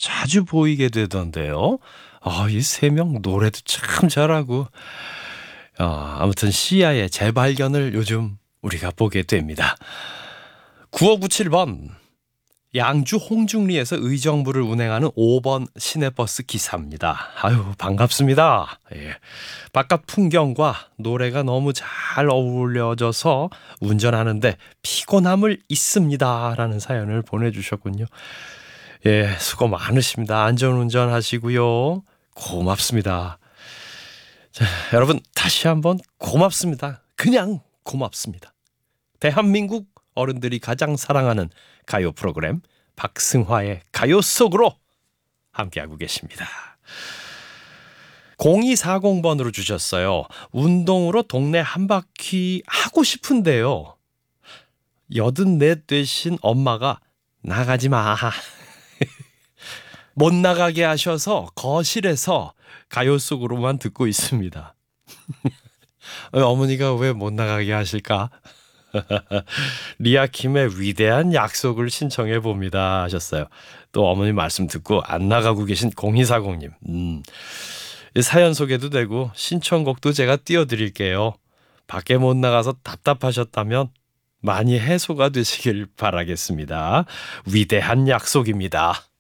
자주 보이게 되던데요. 이 세 명 노래도 참 잘하고. 아무튼 시야의 재발견을 요즘 우리가 보게 됩니다. 9597번. 양주 홍중리에서 의정부를 운행하는 5번 시내버스 기사입니다. 아유, 반갑습니다. 예. 바깥 풍경과 노래가 너무 잘 어울려져서 운전하는데 피곤함을 잊습니다. 라는 사연을 보내주셨군요. 예, 수고 많으십니다. 안전운전 하시고요. 고맙습니다. 자, 여러분 다시 한번 고맙습니다. 그냥 고맙습니다. 대한민국 어른들이 가장 사랑하는 가요 프로그램 박승화의 가요 속으로 함께하고 계십니다. 0240번으로 주셨어요. 운동으로 동네 한 바퀴 하고 싶은데요. 84 되신 엄마가 나가지 마. 못 나가게 하셔서 거실에서 가요 속으로만 듣고 있습니다. 어머니가 왜 못 나가게 하실까? 리아킴의 위대한 약속을 신청해 봅니다 하셨어요. 또 어머니 말씀 듣고 안 나가고 계신 0240님. 사연 소개도 되고 신청곡도 제가 띄워드릴게요. 밖에 못 나가서 답답하셨다면 많이 해소가 되시길 바라겠습니다. 위대한 약속입니다.